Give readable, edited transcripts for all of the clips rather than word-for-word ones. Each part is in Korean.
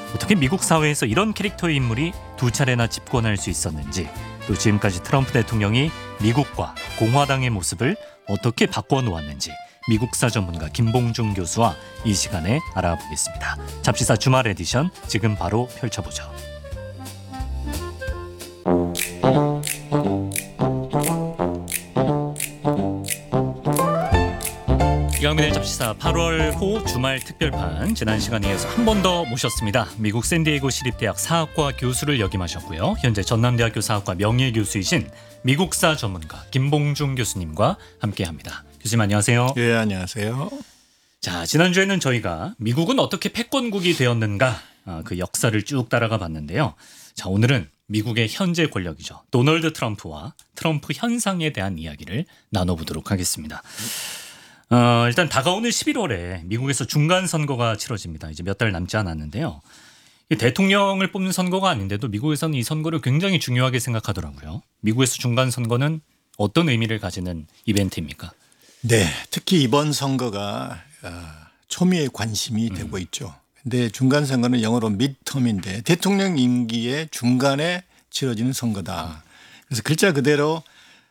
어떻게 미국 사회에서 이런 캐릭터의 인물이 두 차례나 집권할 수 있었는지, 또 지금까지 트럼프 대통령이 미국과 공화당의 모습을 어떻게 바꿔놓았는지 미국사 전문가 김봉중 교수와 이 시간에 알아보겠습니다. 잡지사 주말 에디션 지금 바로 펼쳐보죠. 이강민의 잡지사 8월 호 주말 특별판, 지난 시간에 이어서 한 번 더 모셨습니다. 미국 샌디에이고 시립대학 사학과 교수를 역임하셨고요. 현재 전남대학교 사학과 명예교수이신 미국사 전문가 김봉중 교수님과 함께합니다. 교수님 안녕하세요. 네, 안녕하세요. 자, 지난주에는 저희가 미국은 어떻게 패권국이 되었는가, 그 역사를 쭉 따라가 봤는데요. 자, 오늘은 미국의 현재 권력이죠. 도널드 트럼프와 트럼프 현상에 대한 이야기를 나눠보도록 하겠습니다. 일단 다가오는 11월에 미국에서 중간선거가 치러집니다. 이제 몇 달 남지 않았는데요. 이 대통령을 뽑는 선거가 아닌데도 미국에서는 이 선거를 굉장히 중요하게 생각하더라고요. 미국에서 중간선거는 어떤 의미를 가지는 이벤트입니까? 네, 특히 이번 선거가 초미의 관심이 되고 있죠. 근데 중간선거는 영어로 midterm인데 대통령 임기의 중간에 치러지는 선거다. 그래서 글자 그대로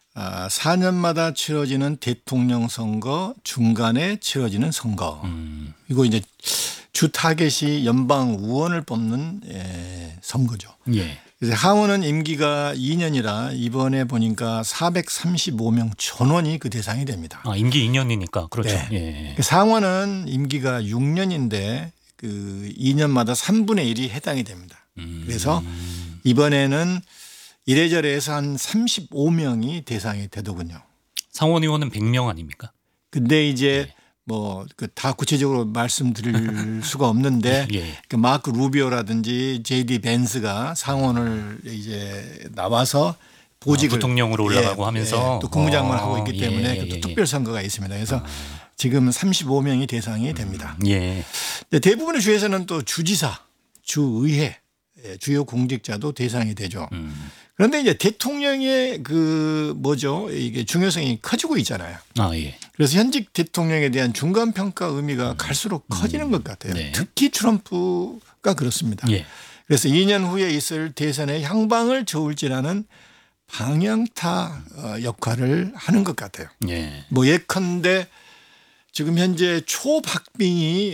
4년마다 치러지는 대통령 선거 중간에 치러지는 선거. 그리고 이제 주 타겟이 연방 의원을 뽑는 선거죠. 예. 그래서 하원은 임기가 2년이라 이번에 보니까 435명 전원이 그 대상이 됩니다. 임기 2년이니까 그렇죠. 네. 예. 상원은 임기가 6년인데 그 2년마다 3분의 1이 해당이 됩니다. 그래서 이번에는 이래저래 해서 한 35명이 대상이 되더군요. 상원 의원은 100명 아닙니까? 근데 이제 뭐 그 다 구체적으로 말씀드릴 수가 없는데 예. 그 마크 루비오라든지 JD 벤스가 상원을 이제 나와서 보직을 부통령으로 올라가고 하면서 또 국무장관을 하고 있기 때문에 또 특별 선거가 있습니다. 그래서 지금 35명이 대상이 됩니다. 예. 근데 대부분의 주에서는 또 주지사, 주의회, 주요 공직자도 대상이 되죠. 그런데 이제 대통령의 그 뭐죠? 이게 중요성이 커지고 있잖아요. 예. 그래서 현직 대통령에 대한 중간 평가 의미가 갈수록 커지는 것 같아요. 네. 특히 트럼프가 그렇습니다. 예. 그래서 2년 후에 있을 대선의 향방을 저울질하는 방향타 역할을 하는 것 같아요. 예. 뭐 예컨대 지금 현재 초박빙이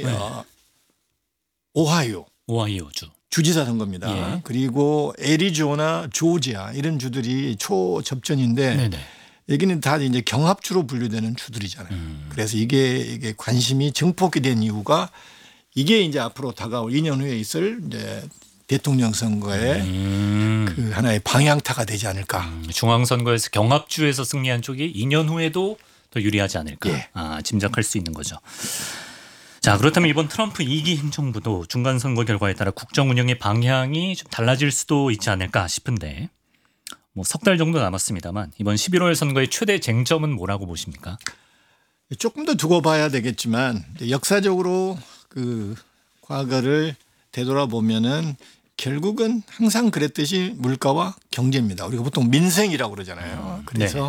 오하이오주. 주지사 선거입니다. 예. 그리고 애리조나, 조지아 이런 주들이 초접전인데 네네. 여기는 다 이제 경합주로 분류되는 주들이잖아요. 그래서 이게 관심이 증폭이 된 이유가 이게 이제 앞으로 다가올 2년 후에 있을 이제 대통령 선거의 그 하나의 방향타가 되지 않을까. 중앙선거에서 경합주에서 승리한 쪽이 2년 후에도 더 유리하지 않을까. 예. 짐작할 수 있는 거죠. 자, 그렇다면 이번 트럼프 2기 행정부도 중간선거 결과에 따라 국정 운영의 방향이 좀 달라질 수도 있지 않을까 싶은데, 뭐 석 달 정도 남았습니다만 이번 11월 선거의 최대 쟁점은 뭐라고 보십니까? 조금 더 두고 봐야 되겠지만 역사적으로 그 과거를 되돌아보면은 결국은 항상 그랬듯이 물가와 경제입니다. 우리가 보통 민생이라고 그러잖아요. 그래서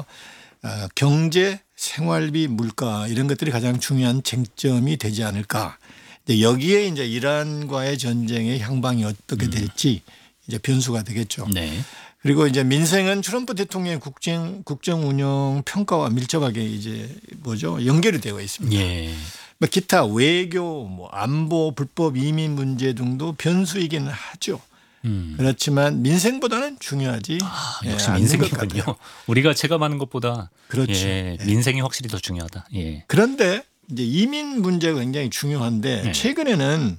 경제, 생활비, 물가 이런 것들이 가장 중요한 쟁점이 되지 않을까. 여기에 이제 이란과의 전쟁의 향방이 어떻게 될지 이제 변수가 되겠죠. 네. 그리고 이제 민생은 트럼프 대통령의 국정 운영 평가와 밀접하게 이제 뭐죠 연결이 되어 있습니다. 예. 뭐 기타 외교, 뭐 안보, 불법 이민 문제 등도 변수이기는 하죠. 그렇지만 민생보다는 중요하지. 역시 않는 것 민생이군요. 같아요. 우리가 체감하는 것보다 그렇죠. 예, 민생이 확실히 더 중요하다. 예. 그런데 이제 이민 문제가 굉장히 중요한데 최근에는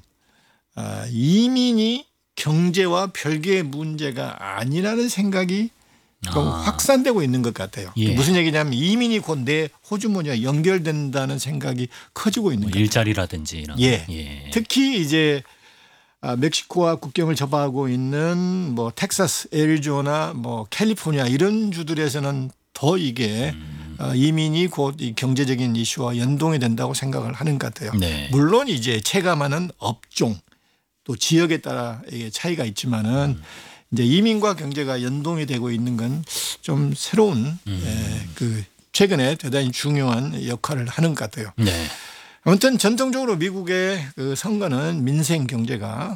이민이 경제와 별개의 문제가 아니라는 생각이 좀 확산되고 있는 것 같아요. 예. 무슨 얘기냐면 이민이 곧 내 호주머니와 연결된다는 생각이 커지고 있는 뭐 것 같아요. 일자리라든지 이런. 예. 특히 이제 멕시코와 국경을 접하고 있는 뭐 텍사스, 애리조나, 뭐 캘리포니아 이런 주들에서는 더 이게 이민이 곧 이 경제적인 이슈와 연동이 된다고 생각을 하는 것 같아요. 네. 물론 이제 체감하는 업종 또 지역에 따라 이게 차이가 있지만은 이제 이민과 경제가 연동이 되고 있는 건 좀 새로운 그 최근에 대단히 중요한 역할을 하는 것 같아요. 네. 아무튼 전통적으로 미국의 그 선거는 민생 경제가